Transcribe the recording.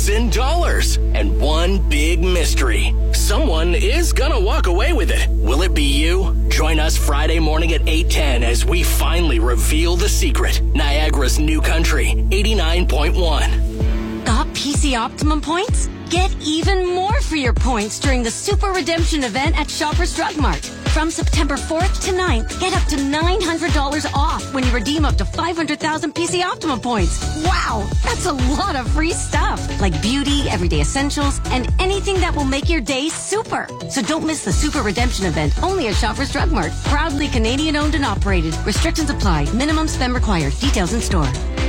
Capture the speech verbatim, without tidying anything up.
thousand dollars. And one big mystery. Someone is gonna walk away with it. Will it be you? Join us Friday morning at eight ten as we finally reveal the secret. Niagara's New Country, eighty-nine point one. Got P C Optimum points? Get even more for your points during the Super Redemption event at Shoppers Drug Mart. From September fourth to ninth, get up to nine hundred dollars off when you redeem up to five hundred thousand P C Optimum points. Wow, that's a lot of free stuff, like beauty, everyday essentials, and anything that will make your day super. So don't miss the Super Redemption event, only at Shoppers Drug Mart. Proudly Canadian owned and operated. Restrictions apply. Minimum spend required. Details in store.